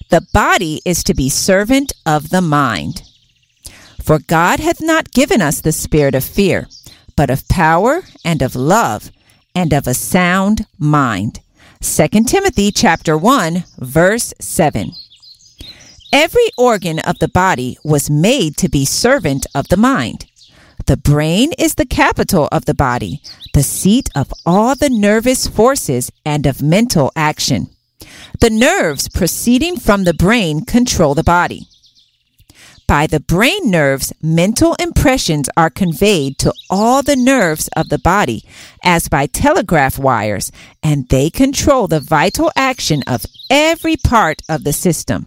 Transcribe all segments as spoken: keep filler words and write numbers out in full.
The body is to be servant of the mind. For God hath not given us the spirit of fear, but of power and of love and of a sound mind. Second Timothy chapter one, verse seven. Every organ of the body was made to be servant of the mind. The brain is the capital of the body, the seat of all the nervous forces and of mental action. The nerves proceeding from the brain control the body. By the brain nerves, mental impressions are conveyed to all the nerves of the body as by telegraph wires, and they control the vital action of every part of the system.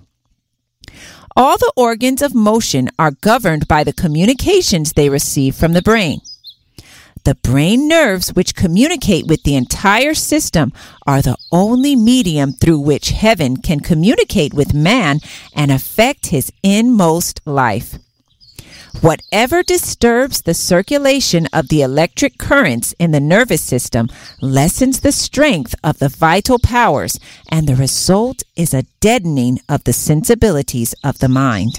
All the organs of motion are governed by the communications they receive from the brain. The brain nerves, which communicate with the entire system, are the only medium through which heaven can communicate with man and affect his inmost life. Whatever disturbs the circulation of the electric currents in the nervous system lessens the strength of the vital powers, and the result is a deadening of the sensibilities of the mind.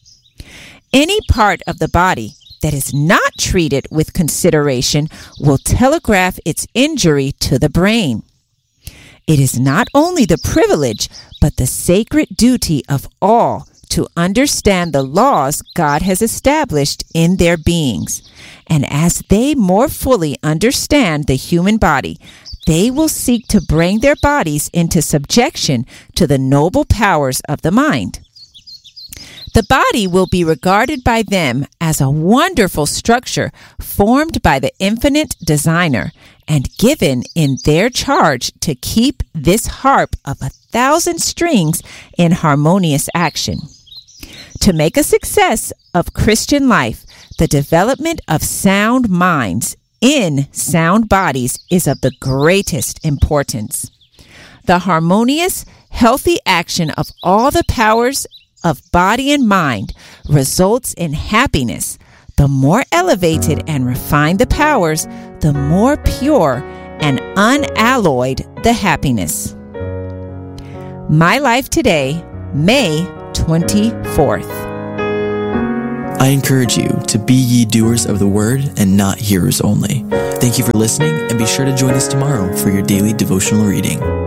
Any part of the body that is not treated with consideration will telegraph its injury to the brain. It is not only the privilege, but the sacred duty of all to understand the laws God has established in their beings. And as they more fully understand the human body, they will seek to bring their bodies into subjection to the noble powers of the mind. The body will be regarded by them as a wonderful structure formed by the infinite designer and given in their charge to keep this harp of a thousand strings in harmonious action. To make a success of Christian life, the development of sound minds in sound bodies is of the greatest importance. The harmonious, healthy action of all the powers of body and mind results in happiness. The more elevated and refined the powers, the more pure and unalloyed the happiness. My Life Today, May twenty-fourth. I encourage you to be ye doers of the word and not hearers only. Thank you for listening, and be sure to join us tomorrow for your daily devotional reading.